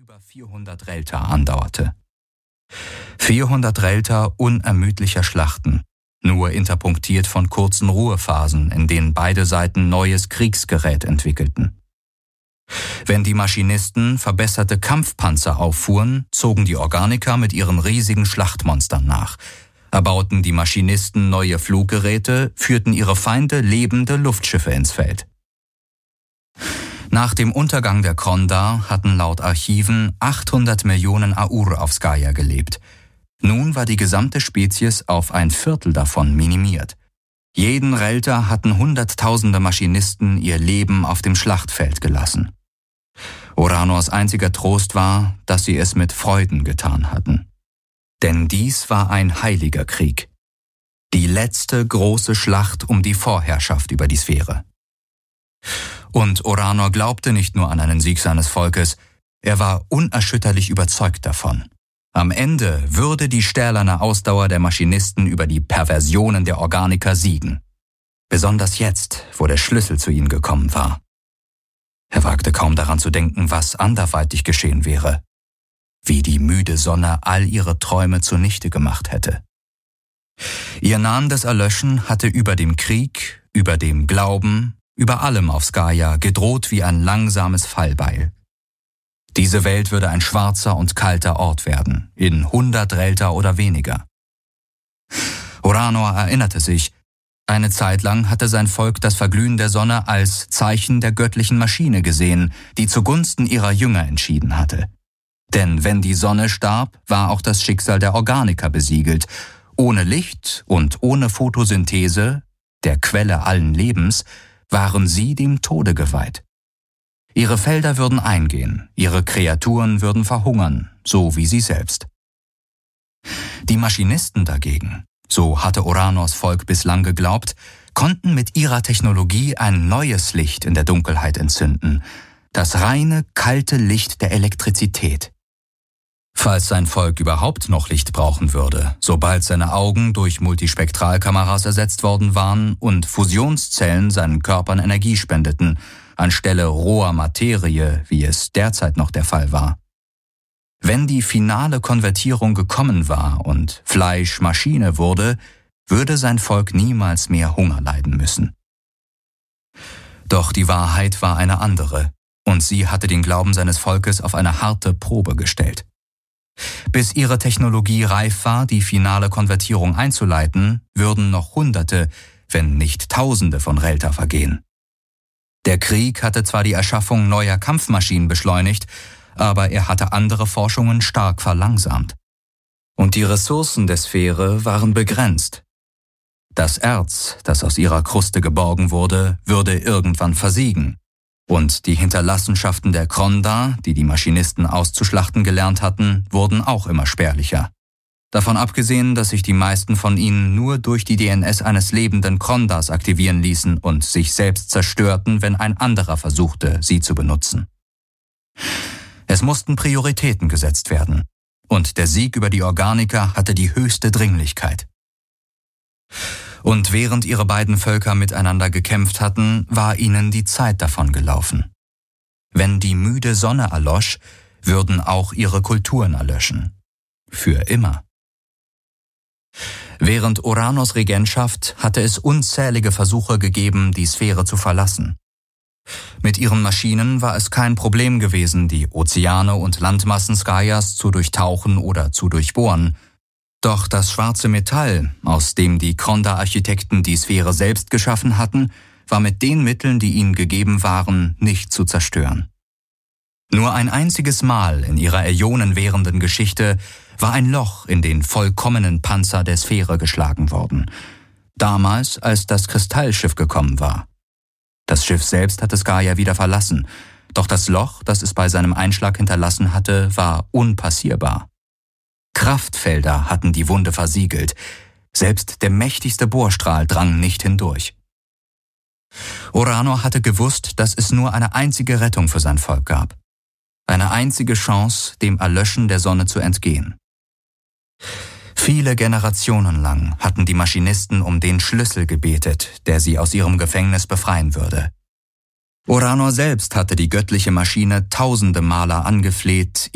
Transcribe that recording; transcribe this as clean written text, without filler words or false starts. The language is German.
über 400 Relta andauerte. 400 Relta unermüdlicher Schlachten, nur interpunktiert von kurzen Ruhephasen, in denen beide Seiten neues Kriegsgerät entwickelten. Wenn die Maschinisten verbesserte Kampfpanzer auffuhren, zogen die Organiker mit ihren riesigen Schlachtmonstern nach. Erbauten die Maschinisten neue Fluggeräte, führten ihre Feinde lebende Luftschiffe ins Feld. Nach dem Untergang der Krondar hatten laut Archiven 800 Millionen Aur auf Skaya gelebt. Nun war die gesamte Spezies auf ein Viertel davon minimiert. Jeden Relta hatten Hunderttausende Maschinisten ihr Leben auf dem Schlachtfeld gelassen. Oranors einziger Trost war, dass sie es mit Freuden getan hatten. Denn dies war ein heiliger Krieg. Die letzte große Schlacht um die Vorherrschaft über die Sphäre. Und Oranor glaubte nicht nur an einen Sieg seines Volkes, er war unerschütterlich überzeugt davon. Am Ende würde die stählerne Ausdauer der Maschinisten über die Perversionen der Organiker siegen. Besonders jetzt, wo der Schlüssel zu ihnen gekommen war. Er wagte kaum daran zu denken, was anderweitig geschehen wäre. Wie die müde Sonne all ihre Träume zunichte gemacht hätte. Ihr nahendes Erlöschen hatte über dem Krieg, über dem Glauben, über allem auf Skaya gedroht wie ein langsames Fallbeil. Diese Welt würde ein schwarzer und kalter Ort werden, in 100 Relta oder weniger. Oranor erinnerte sich, eine Zeit lang hatte sein Volk das Verglühen der Sonne als Zeichen der göttlichen Maschine gesehen, die zugunsten ihrer Jünger entschieden hatte. Denn wenn die Sonne starb, war auch das Schicksal der Organiker besiegelt. Ohne Licht und ohne Photosynthese, der Quelle allen Lebens, waren sie dem Tode geweiht. Ihre Felder würden eingehen, ihre Kreaturen würden verhungern, so wie sie selbst. Die Maschinisten dagegen, so hatte Oranors Volk bislang geglaubt, konnten mit ihrer Technologie ein neues Licht in der Dunkelheit entzünden, das reine, kalte Licht der Elektrizität. Falls sein Volk überhaupt noch Licht brauchen würde, sobald seine Augen durch Multispektralkameras ersetzt worden waren und Fusionszellen seinen Körpern Energie spendeten, anstelle roher Materie, wie es derzeit noch der Fall war. Wenn die finale Konvertierung gekommen war und Fleisch Maschine wurde, würde sein Volk niemals mehr Hunger leiden müssen. Doch die Wahrheit war eine andere, und sie hatte den Glauben seines Volkes auf eine harte Probe gestellt. Bis ihre Technologie reif war, die finale Konvertierung einzuleiten, würden noch Hunderte, wenn nicht Tausende von Relta vergehen. Der Krieg hatte zwar die Erschaffung neuer Kampfmaschinen beschleunigt, aber er hatte andere Forschungen stark verlangsamt. Und die Ressourcen der Sphäre waren begrenzt. Das Erz, das aus ihrer Kruste geborgen wurde, würde irgendwann versiegen. Und die Hinterlassenschaften der Krondar, die die Maschinisten auszuschlachten gelernt hatten, wurden auch immer spärlicher. Davon abgesehen, dass sich die meisten von ihnen nur durch die DNS eines lebenden Krondars aktivieren ließen und sich selbst zerstörten, wenn ein anderer versuchte, sie zu benutzen. Es mussten Prioritäten gesetzt werden, und der Sieg über die Organiker hatte die höchste Dringlichkeit. Und während ihre beiden Völker miteinander gekämpft hatten, war ihnen die Zeit davon gelaufen. Wenn die müde Sonne erlosch, würden auch ihre Kulturen erlöschen. Für immer. Während Oranors Regentschaft hatte es unzählige Versuche gegeben, die Sphäre zu verlassen. Mit ihren Maschinen war es kein Problem gewesen, die Ozeane und Landmassen Skayas zu durchtauchen oder zu durchbohren. Doch das schwarze Metall, aus dem die Krondar-Architekten die Sphäre selbst geschaffen hatten, war mit den Mitteln, die ihnen gegeben waren, nicht zu zerstören. Nur ein einziges Mal in ihrer äonenwährenden Geschichte war ein Loch in den vollkommenen Panzer der Sphäre geschlagen worden. Damals, als das Kristallschiff gekommen war. Das Schiff selbst hatte Skaya wieder verlassen, doch das Loch, das es bei seinem Einschlag hinterlassen hatte, war unpassierbar. Kraftfelder hatten die Wunde versiegelt, selbst der mächtigste Bohrstrahl drang nicht hindurch. Oranor hatte gewusst, dass es nur eine einzige Rettung für sein Volk gab. Eine einzige Chance, dem Erlöschen der Sonne zu entgehen. Viele Generationen lang hatten die Maschinisten um den Schlüssel gebetet, der sie aus ihrem Gefängnis befreien würde. Oranor selbst hatte die göttliche Maschine tausende Male angefleht,